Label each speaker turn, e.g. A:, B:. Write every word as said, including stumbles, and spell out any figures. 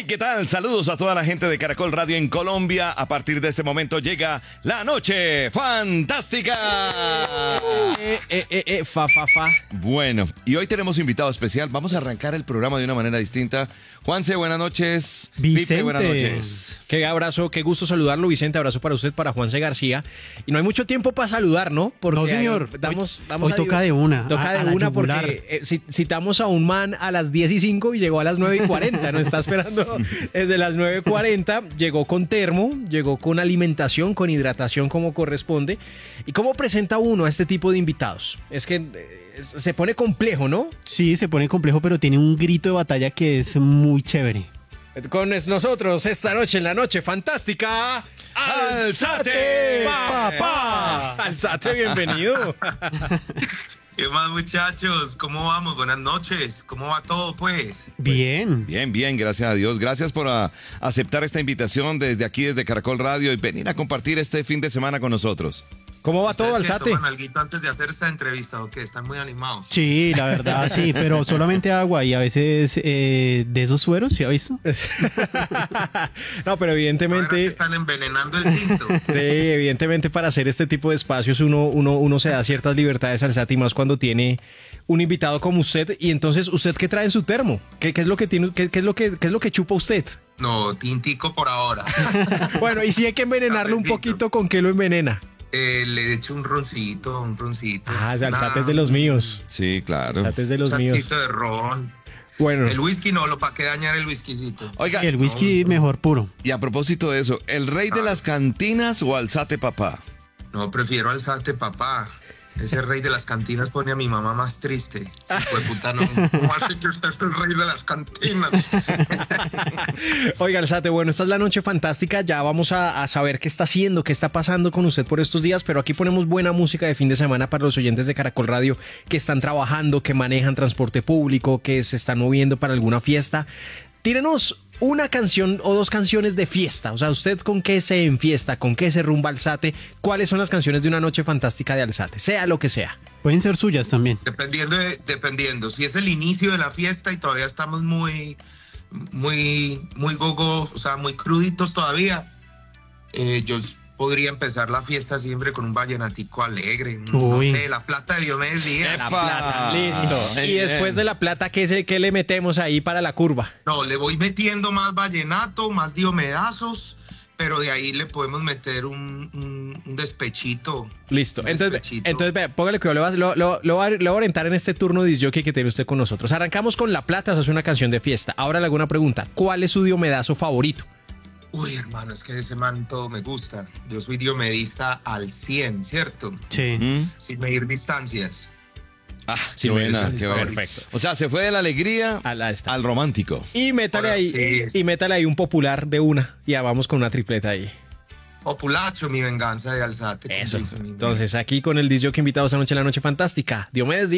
A: Hey, ¿qué tal? Saludos a toda la gente de Caracol Radio en Colombia. A partir de este momento llega la noche fantástica.
B: Eh, eh, eh, eh, fa, fa, fa.
A: Bueno, y hoy tenemos invitado especial. Vamos a arrancar el programa de una manera distinta. Juanse, buenas noches.
C: Vicente.
A: Pipe, buenas noches.
B: Qué abrazo, qué gusto saludarlo, Vicente. Abrazo para usted, para Juanse García. Y no hay mucho tiempo para saludar, ¿no? Porque
C: No, señor.
B: ahí damos,
C: Hoy-
B: damos
C: hoy toca de una,
B: Toca
C: a-
B: de
C: a la
B: una
C: yugular.
B: porque eh, ci- citamos a un man a las diez y cinco y llegó a las nueve y cuarenta. Nos está esperando desde las nueve y cuarenta. Llegó con termo, llegó con alimentación, con hidratación como corresponde. ¿Y cómo presenta uno a este tipo de invitados? Es que eh, se pone complejo, ¿no?
C: Sí, se pone complejo, pero tiene un grito de batalla que es muy chévere.
B: Con nosotros esta noche en la noche fantástica.
A: ¡Alzate,
B: papá! Alzate, bienvenido.
D: ¿Qué más, muchachos? ¿Cómo vamos? Buenas noches. ¿Cómo va todo, pues?
C: Bien.
A: Bien, bien, gracias a Dios. Gracias por ah, aceptar esta invitación desde aquí, desde Caracol Radio, y venir a compartir este fin de semana con nosotros.
B: ¿Cómo va todo,
D: ¿Ustedes qué,
B: Alzate?
D: toman alguito antes de hacer esta entrevista o qué? ¿Están muy animados?
C: Sí, la verdad, sí, pero solamente agua y a veces eh, de esos sueros, ¿sí ha visto?
B: No, pero
D: ¿No era que
B: evidentemente,
D: están envenenando el tinto?
B: sí, evidentemente para hacer este tipo de espacios uno, uno, uno se da ciertas libertades, Alzate, y más cuando tiene un invitado como usted. Y entonces, ¿usted qué trae en su termo? ¿Qué, qué es lo que tiene, qué, qué es lo que, qué es lo que chupa usted?
D: No, tintico por ahora.
B: Bueno, y si hay que envenenarlo un
D: Cafecito.
B: poquito, ¿con qué lo envenena?
D: Eh, le echo un roncito, un roncito.
B: Ah, ese Alzate
D: Una-
B: es de los míos.
A: Sí, claro.
B: Alzate es de
D: Un
B: los míos.
D: chancito de ron.
B: Bueno,
D: El whisky no, lo para qué dañar el whiskycito.
A: Oiga,
C: Y el whisky mejor puro.
A: y a propósito de eso, ¿el rey de las cantinas o Alzate, papá?
D: No, prefiero alzate, papá. Ese rey de las cantinas pone a mi mamá más triste. Hijo de puta, no. ¿Cómo así que usted es el rey de las cantinas?
B: oiga, Alzate, bueno, esta es la noche fantástica. Ya vamos a, a saber qué está haciendo, qué está pasando con usted por estos días, pero aquí ponemos buena música de fin de semana para los oyentes de Caracol Radio que están trabajando, que manejan transporte público, que se están moviendo para alguna fiesta. Tírenos una canción o dos canciones de fiesta. O sea, ¿usted con qué se enfiesta? ¿Con qué se rumba Alzate? ¿Cuáles son las canciones de una noche fantástica de Alzate? Sea lo que sea.
C: Pueden ser suyas también.
D: Dependiendo, de- dependiendo. Si es el inicio de la fiesta y todavía estamos muy, muy, muy gogo, o sea, muy cruditos todavía, eh, yo podría empezar la fiesta siempre con un vallenatico alegre.
C: Uy.
D: No sé, La Plata de Diomedes Díaz.
B: La
A: ¡Epa!
B: plata, listo.
A: Muy
B: Y después
A: bien.
B: de la plata, ¿qué, se, qué le metemos ahí para la curva?
D: No, le voy metiendo más vallenato, más diomedazos, pero de ahí le podemos meter un, un- un despechito.
B: Listo.
D: Un
B: Entonces,
D: despechito.
B: entonces vea, póngale que lo, va- lo, lo, lo va a- lo voy a orientar en este turno de disc jockey que tiene usted con nosotros. Arrancamos con La Plata, eso es una canción de fiesta. Ahora le hago una pregunta. ¿Cuál es su diomedazo favorito?
D: Uy, hermano, es que de ese man todo me gusta. Yo soy diomedista al cien, ¿cierto?
C: Sí.
A: ¿Mm?
D: Sin medir distancias.
A: Ah,
B: Sí,
A: qué buena,
D: me-
A: qué buena.
B: perfecto.
A: O sea, se fue de la alegría
B: A la esta.
A: al romántico.
B: Y métale
D: Ahora,
B: ahí,
D: sí.
B: y métale ahí un popular de una. Y ya vamos con una tripleta ahí.
D: Populacho, mi venganza de Alzate. como
B: Eso.
D: dice mi-
B: Entonces, aquí con el disc jockey invitado esta noche en la noche fantástica. Diomedes Díaz.